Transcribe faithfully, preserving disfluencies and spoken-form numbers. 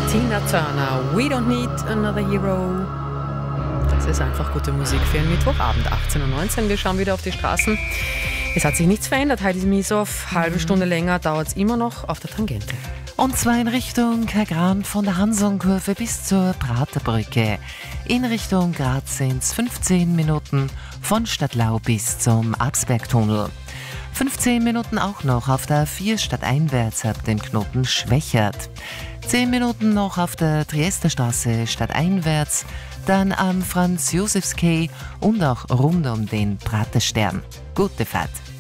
Tina Turner, We Don't Need Another Hero. Das ist einfach gute Musik für einen Mittwochabend, achtzehn Uhr neunzehn. Wir schauen wieder auf die Straßen. Es hat sich nichts verändert. Heidi Misow, halbe mhm. Stunde länger dauert es immer noch auf der Tangente. Und zwar in Richtung Kagran von der Hansonkurve bis zur Praterbrücke. In Richtung Graz sind es fünfzehn Minuten von Stadtlau bis zum Absbergtunnel. fünfzehn Minuten auch noch auf der vier stadteinwärts ab dem Knoten Schwächert. zehn Minuten noch auf der Triesterstraße stadteinwärts, dann am Franz-Josefs-Quai und auch rund um den Praterstern. Gute Fahrt!